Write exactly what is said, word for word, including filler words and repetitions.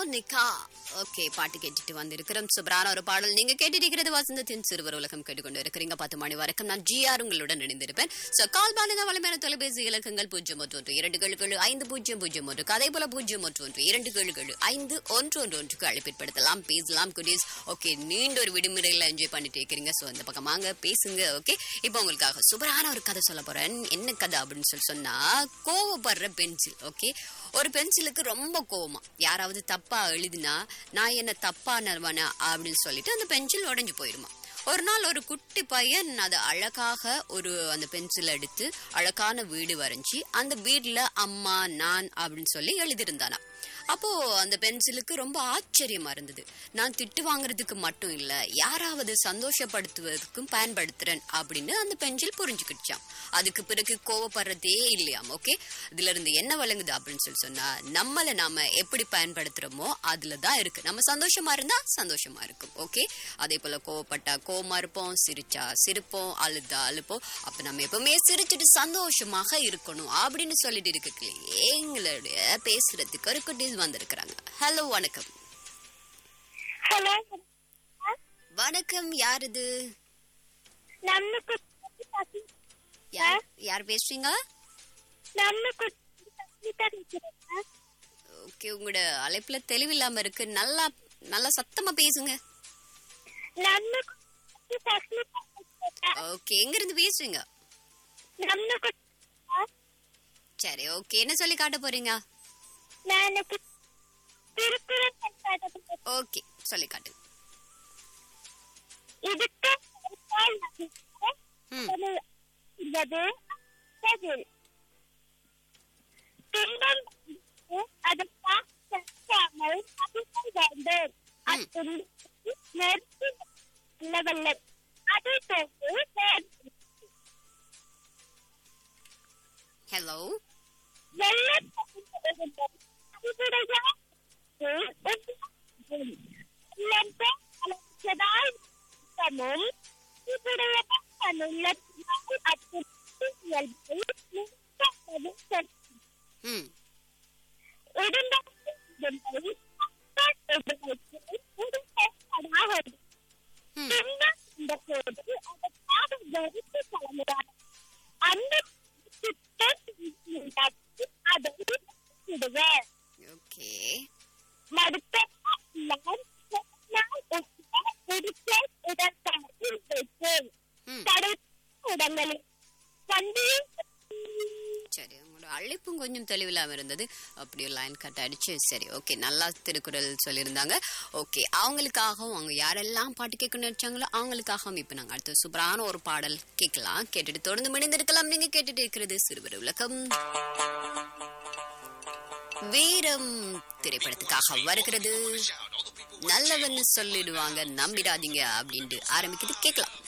நிக்கா ஓகே பாட்டு கேட்டுட்டு வந்திருக்கிறோம். சூப்பரான ஒரு பாடல் நீங்க கேட்டிருக்கிறது. வசந்தத்தின் சிறுவர் உலகம் கேட்டுக்கொண்டு இருக்கிறீங்க. பத்து மணி வரைக்கும் நான் ஜிஆர் உங்களுடன் இணைந்திருப்பேன். சோ கால் பாலுங்க வலிமையான தொலைபேசி இலக்கங்கள் பூஜ்ஜியம் ஒன்று ஒன்று இரண்டு கேள்வி ஐந்து பூஜ்ஜியம் பூஜ்ஜியம் ஒன்று அதே போல பூஜ்ஜியம் ஒன்று ஒன்று இரண்டு கேள்வி ஐந்து ஒன்று ஒன்று ஒன்றுக்கு அழைப்பிற்படுத்தலாம், பேசலாம். குடீஸ் ஓகே, நீண்ட ஒரு விடுமுறையில என்ஜாய் பண்ணிட்டு இருக்கிறீங்க. சோ அந்த பக்கம் வாங்க பேசுங்க. ஓகே, இப்போ உங்களுக்காக சூப்பரான ஒரு கதை சொல்ல போறேன். என்ன கதை அப்படின்னு சொல்லி சொன்னா, கோவப்படுற பென்சில். ஓகே, ஒரு பென்சிலுக்கு ரொம்ப கோவமா யாராவது தப்பா எழுதினா நான் என்ன தப்பானவனா அப்படின்னு சொல்லிட்டு அந்த பென்சில் உடைஞ்சு போயிருமா. ஒரு நாள் ஒரு குட்டி பையன் அது அழகாக ஒரு அந்த பென்சில் எடுத்து அழகான வீடு வரைஞ்சி அந்த வீட்டுல அம்மா நான் அப்படின்னு சொல்லி எழுதியிருந்தானா. அப்போ அந்த பென்சிலுக்கு ரொம்ப ஆச்சரியமா இருந்தது. நான் திட்டு வாங்குறதுக்கு மட்டும் இல்ல, யாராவது சந்தோஷப்படுத்துவதற்கும் பயன்படுத்துறேன் அப்படின்னு அந்த பென்சில் புரிஞ்சுக்கிடுச்சான். அதுக்கு பிறகு கோவப்படுறதே இல்லையாம். ஓகே, இதுல இருந்து என்ன வழங்குது அப்படின்னு சொல்லி சொன்னா, நம்மளை நாம எப்படி பயன்படுத்துறோமோ அதுலதான் இருக்கு. நம்ம சந்தோஷமா இருந்தா சந்தோஷமா இருக்கும். ஓகே, அதே போல கோவப்பட்டா கோவமா இருப்போம், சிரிச்சா சிரிப்போம், அழுதா அழுப்போம். அப்ப நம்ம எப்பவுமே சிரிச்சுட்டு சந்தோஷமாக இருக்கணும் அப்படின்னு சொல்லிட்டு இருக்கு. எங்களுடைய பேசுறதுக்கு ஒரு குட்டீஸ் வந்திருக்கிறாங்க. ஹலோ, வணக்கம். ஹலோ, வணக்கம். யார் இது? யார் யார் பேசுறீங்க? ஓகே, உங்களோட அழைப்புல தெளிவில்லாம இருக்கு. நல்லா நல்லா சத்தமா பேசுங்க. ஓகே, எங்க இருந்து பேசுறீங்க? சரி, ஓகே, என்ன சொல்லி காட்ட போறீங்க? ஓகே, சொல்லி காட்டு. ஹலோ, சரி, உங்களோட அழைப்பும் கொஞ்சம் தெளிவில்லாம இருந்தது. அப்படி ஒரு லைன் கட் அடிச்சு. சரி, ஓகே, நல்லா திருக்குறள் சொல்லியிருந்தாங்க. ஓகே, அவங்களுக்காகவும் அவங்க யாரெல்லாம் பாட்டு கேட்க நினைச்சாங்களோ அவங்களுக்காகவும் இப்ப நாங்க அடுத்த சூப்பரான ஒரு பாடல் கேட்கலாம். கேட்டுட்டு தொடர்ந்து மணிந்திருக்கலாம். நீங்க கேட்டுட்டு இருக்கிறது சிறுவர் உலகம். வீரம் திரைப்படத்துக்காக வருகிறது. நல்லவன்னு சொல்லிடுவாங்க, நம்பிடாதீங்க அப்படின்ட்டு ஆரம்பிக்குது. கேட்கலாம்.